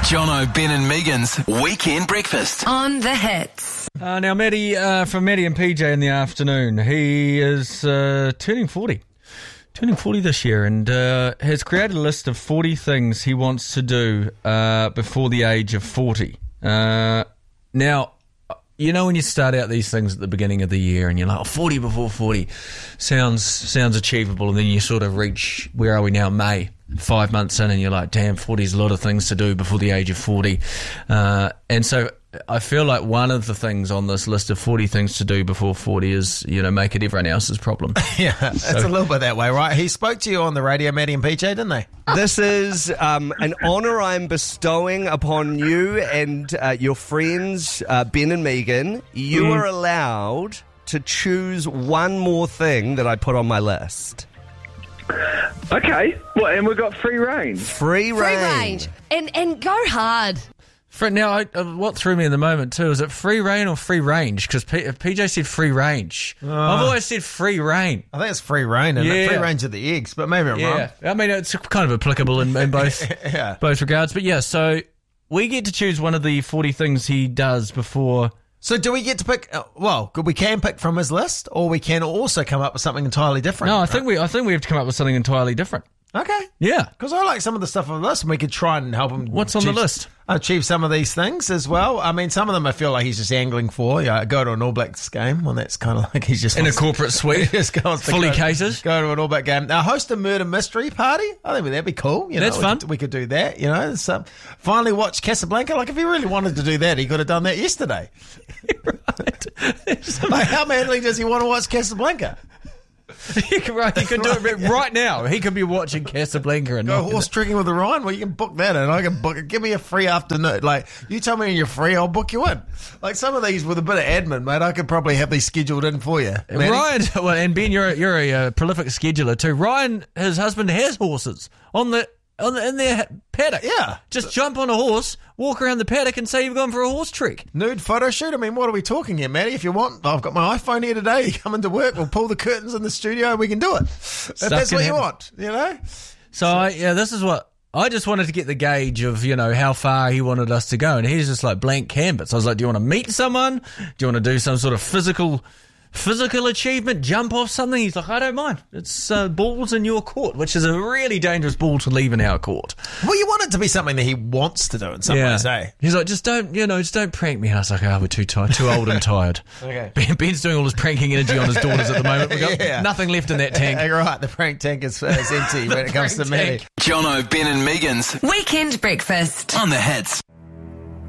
Jono, Ben and Megan's Weekend Breakfast. On the Hits. Now, Maddie, from Maddie and PJ in the afternoon, he is turning 40. Turning 40 this year, and has created a list of 40 things he wants to do before the age of 40. Now, you know when you start out these things at the beginning of the year and you're like, 40 before 40 sounds achievable, and then you sort of reach, where are we now, May, 5 months in, and you're like, damn, 40 is a lot of things to do before the age of 40. And so I feel like one of the things on this list of 40 things to do before 40 is, make it everyone else's problem. Yeah, it's a little bit that way, right? He spoke to you on the radio, Maddie and PJ, didn't they? This is an honour I'm bestowing upon you and your friends, Ben and Megan. You are allowed to choose one more thing that I put on my list. Okay, well, and we've got free reign. Free range. And go hard. Now, what threw me in the moment too, is it free reign or free range? Because PJ said free range. I've always said free reign. I think it's free reign, and free range of the eggs, but maybe I'm wrong. I mean, it's kind of applicable in both both regards. But yeah, so we get to choose one of the 40 things he does before. So do we get to pick? We can pick from his list, or we can also come up with something entirely different. No, I think we have to come up with something entirely different. Okay. Yeah. Because I like some of the stuff on the list, and we could try and help him. What's on the list? Achieve some of these things as well. I mean, some of them I feel like he's just angling for. Go to an All Blacks game. Well, that's kind of like he's just in a corporate suite, fully catered. Go to an All Black game. Now, host a murder mystery party. I think that'd be cool. That's fun. We could do that. Finally watch Casablanca. Like, if he really wanted to do that, he could have done that yesterday. Right. Like, how madly does he want to watch Casablanca? He could do it right now. He could be watching Casablanca and go horse trekking with Orion. Well, you can book that in. I can book it. Give me a free afternoon. Like, you tell me you're free, I'll book you in. Like, some of these with a bit of admin, mate, I could probably have these scheduled in for you. Maddie. Ryan, and Ben, you're a prolific scheduler too. Ryan, his husband, has horses in their paddock. Yeah. Just jump on a horse, walk around the paddock and say you've gone for a horse trek. Nude photo shoot? I mean, what are we talking here, Maddie? If you want, I've got my iPhone here today. You come into work, we'll pull the curtains in the studio and we can do it. If that's what you want, So, this is what... I just wanted to get the gauge of, how far he wanted us to go. And he's just like blank canvas. I was like, do you want to meet someone? Do you want to do some sort of physical achievement, jump off something? He's like, I don't mind. It's balls in your court, which is a really dangerous ball to leave in our court. Well, you want it to be something that he wants to do in some ways, eh? He's like, just don't prank me. And I was like, we're too tired, too old and tired. Okay. Ben's doing all his pranking energy on his daughters at the moment. We've got nothing left in that tank. Right, the prank tank is empty when it comes to Maddie. Jono, Ben and Megan's Weekend Breakfast. On the Hits.